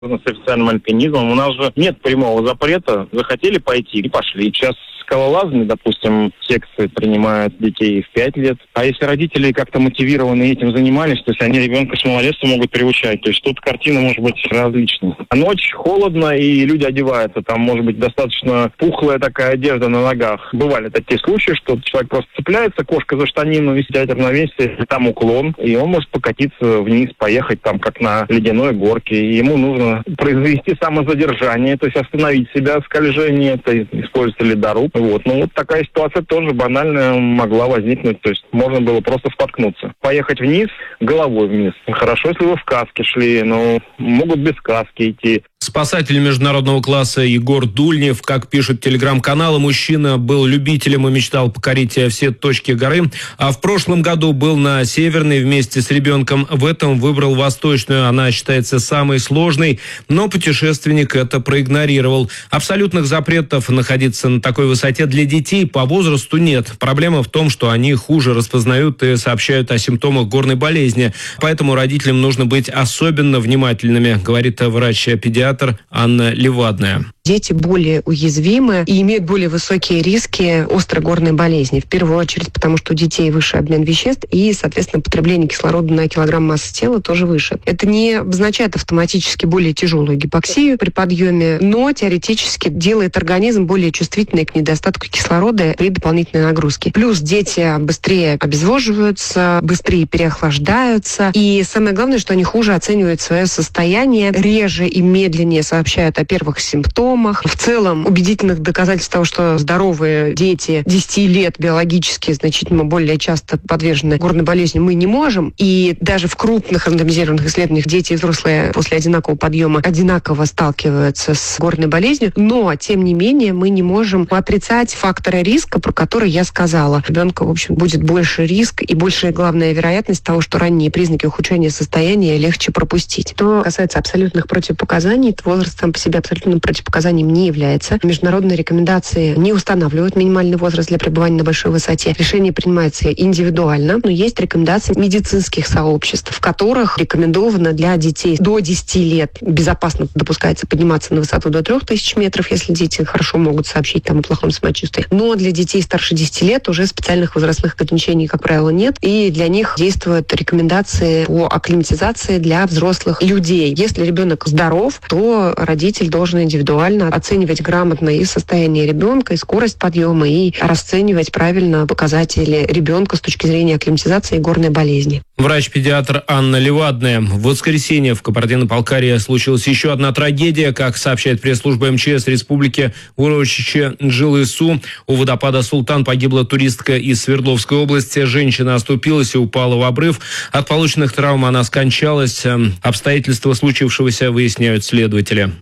с официальным альпинизмом. У нас же нет прямого запрета. Захотели пойти и пошли. Сейчас скалолазание, допустим, секции принимают детей в 5 лет. А если родители как-то мотивированы этим занимались, то есть они ребенка с малолетства могут приучать. То есть тут картина может быть различной. А ночь, холодно, и люди одеваются. Там может быть достаточно пухлая такая одежда на ногах. Бывали такие случаи, что человек просто цепляется, кошка за штанину, висит равновесие, там уклон, и он может покатиться вниз, поехать там как на ледяной горке. И ему нужно произвести самозадержание, то есть остановить себя в скольжении, это используется ледоруб. Вот. Ну, вот такая ситуация тоже банальная могла возникнуть. То есть можно было просто споткнуться. Поехать вниз, головой вниз. Хорошо, если вы в каске шли, но могут без каски идти. Спасатель международного класса Егор Дульнев, как пишут телеграм-каналы, мужчина был любителем и мечтал покорить все точки горы, а в прошлом году был на Северной вместе с ребенком. В этом выбрал Восточную, она считается самой сложной, но путешественник это проигнорировал. Абсолютных запретов находиться на такой высоте для детей по возрасту нет. Проблема в том, что они хуже распознают и сообщают о симптомах горной болезни, поэтому родителям нужно быть особенно внимательными, говорит врач-педиатр Анна Левадная. Дети более уязвимы и имеют более высокие риски острой горной болезни. В первую очередь, потому что у детей выше обмен веществ и, соответственно, потребление кислорода на килограмм массы тела тоже выше. Это не обозначает автоматически более тяжелую гипоксию при подъеме, но теоретически делает организм более чувствительным к недостатку кислорода при дополнительной нагрузке. Плюс дети быстрее обезвоживаются, быстрее переохлаждаются. И самое главное, что они хуже оценивают свое состояние, реже и медленнее сообщают о первых симптомах. В целом, убедительных доказательств того, что здоровые дети 10 лет биологически значительно более часто подвержены горной болезни, мы не можем. И даже в крупных рандомизированных исследованиях дети и взрослые после одинакового подъема одинаково сталкиваются с горной болезнью. Но, тем не менее, мы не можем отрицать факторы риска, про которые я сказала. У ребенка, в общем, будет больше риск и большая главная вероятность того, что ранние признаки ухудшения состояния легче пропустить. Что касается абсолютных противопоказаний, то возраст сам по себе абсолютным противопоказанием не является. Международные рекомендации не устанавливают минимальный возраст для пребывания на большой высоте. Решение принимается индивидуально, но есть рекомендации медицинских сообществ, в которых рекомендовано для детей до 10 лет безопасно допускается подниматься на высоту до 3000 метров, если дети хорошо могут сообщить там о плохом самочувствии. Но для детей старше 10 лет уже специальных возрастных ограничений, как правило, нет, и для них действуют рекомендации по акклиматизации для взрослых людей. Если ребенок здоров, то родитель должен индивидуально оценивать грамотно и состояние ребенка, и скорость подъема, и расценивать правильно показатели ребенка с точки зрения акклиматизации и горной болезни. Врач-педиатр Анна Левадная. В воскресенье в Кабардино-Балкарии случилась еще одна трагедия. Как сообщает пресс-служба МЧС Республики, в урочище Джилысу у водопада Султан погибла туристка из Свердловской области. Женщина оступилась и упала в обрыв. От полученных травм она скончалась. Обстоятельства случившегося выясняют следователи.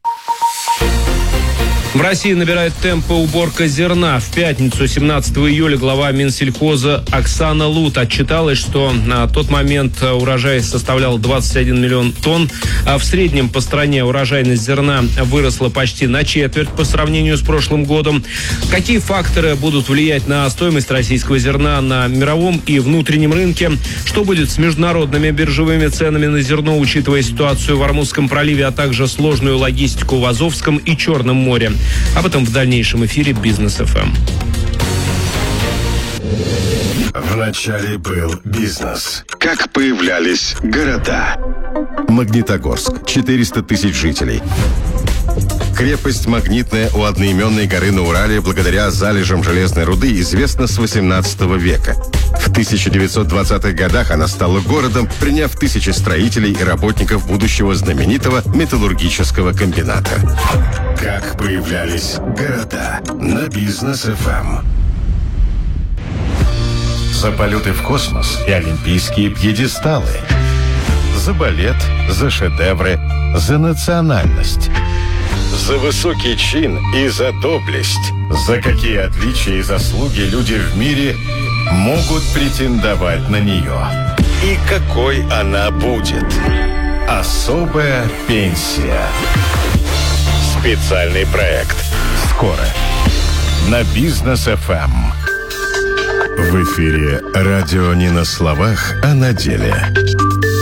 В России набирает темпы уборка зерна. В пятницу, 17 июля, глава Минсельхоза Оксана Лут отчиталась, что на тот момент урожай составлял 21 миллион тонн, а в среднем по стране урожайность зерна выросла почти на четверть по сравнению с прошлым годом. Какие факторы будут влиять на стоимость российского зерна на мировом и внутреннем рынке? Что будет с международными биржевыми ценами на зерно, учитывая ситуацию в Ормузском проливе, а также сложную логистику в Азовском и Черном море? Об этом в дальнейшем эфире Бизнес ФМ. Вначале был бизнес. Как появлялись города. Магнитогорск. 400 тысяч жителей. Крепость Магнитная у одноименной горы на Урале благодаря залежам железной руды известна с 18 века. В 1920-х годах она стала городом, приняв тысячи строителей и работников будущего знаменитого металлургического комбината. Как появлялись города на Бизнес ФМ. За полеты в космос и олимпийские пьедесталы. За балет, за шедевры, за национальность. За высокий чин и за доблесть. За какие отличия и заслуги люди в мире могут претендовать на нее. И какой она будет. Особая пенсия. Специальный проект. Скоро. На Бизнес ФМ. В эфире радио не на словах, а на деле.